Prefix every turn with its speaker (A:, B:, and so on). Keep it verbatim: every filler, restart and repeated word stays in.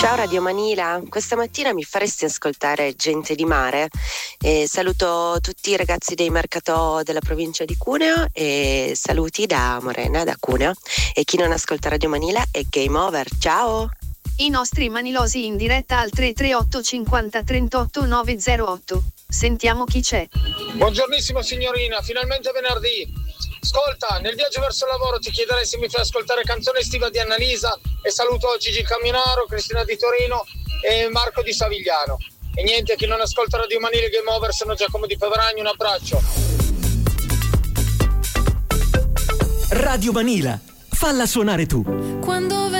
A: Ciao Radio Manila, questa mattina mi faresti ascoltare Gente di Mare? E saluto tutti i ragazzi dei Mercatò della provincia di Cuneo e saluti da Morena, da Cuneo. E chi non ascolta Radio Manila è game over, ciao!
B: I nostri manilosi in diretta al tre tre otto cinquanta trentotto novecentotto. Sentiamo chi c'è.
C: Buongiornissimo signorina, finalmente venerdì. Ascolta, nel viaggio verso il lavoro ti chiederei se mi fai ascoltare Canzone estiva di Annalisa e saluto Gigi Camminaro, Cristina di Torino e Marco di Savigliano. E niente, chi non ascolta Radio Manila Game Over sono Giacomo di Peveragno, un abbraccio.
D: Radio Manila, falla suonare tu.
E: Quando